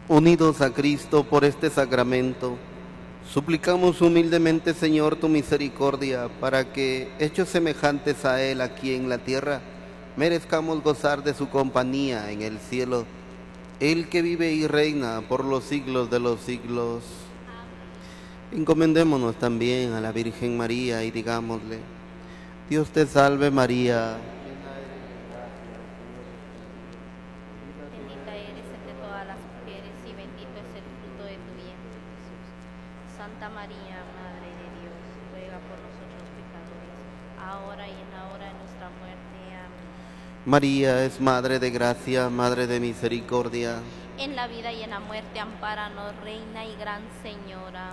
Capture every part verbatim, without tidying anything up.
Unidos a Cristo por este sacramento, suplicamos humildemente, Señor, tu misericordia, para que, hechos semejantes a Él aquí en la tierra, merezcamos gozar de su compañía en el cielo, Él que vive y reina por los siglos de los siglos. Encomendémonos también a la Virgen María y digámosle: Dios te salve María, Bendita eres entre todas las mujeres y bendito es el fruto de tu vientre, Jesús. Santa María, Madre de Dios, ruega por nosotros pecadores, ahora y en la hora de nuestra muerte. Amén. María es Madre de gracia, Madre de misericordia. En la vida y en la muerte, ampáranos, Reina y Gran Señora.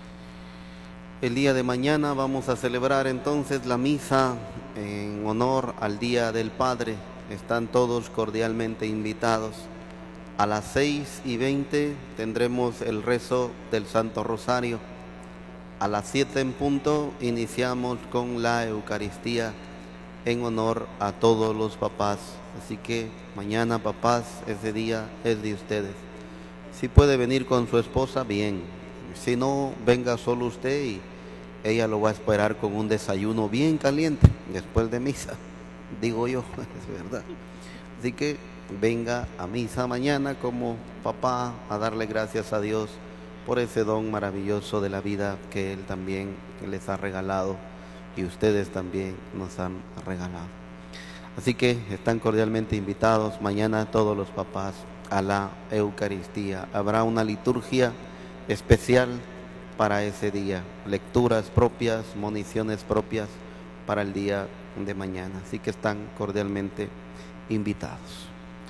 El día de mañana vamos a celebrar entonces la misa en honor al Día del Padre. Están todos cordialmente invitados. A las seis y veinte tendremos el rezo del Santo Rosario. A las siete en punto iniciamos con la Eucaristía en honor a todos los papás. Así que mañana, papás, ese día es de ustedes. Si puede venir con su esposa, bien. Si no, venga solo usted y ella lo va a esperar con un desayuno bien caliente después de misa, digo yo, es verdad. Así que venga a misa mañana como papá a darle gracias a Dios por ese don maravilloso de la vida que Él también les ha regalado y ustedes también nos han regalado. Así que están cordialmente invitados mañana todos los papás a la Eucaristía. Habrá una liturgia especial para ese día, lecturas propias, moniciones propias para el día de mañana. Así que están cordialmente invitados.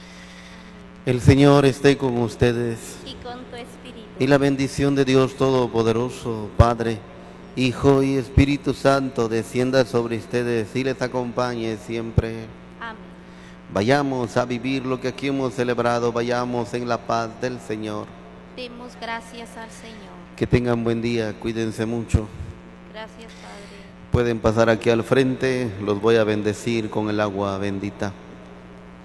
El Señor esté con ustedes. Y con tu espíritu. Y la bendición de Dios Todopoderoso, Padre, Hijo y Espíritu Santo, descienda sobre ustedes y les acompañe siempre. Amén. Vayamos a vivir lo que aquí hemos celebrado, vayamos en la paz del Señor. Demos gracias al Señor. Que tengan buen día, cuídense mucho. Gracias, Padre. Pueden pasar aquí al frente, los voy a bendecir con el agua bendita.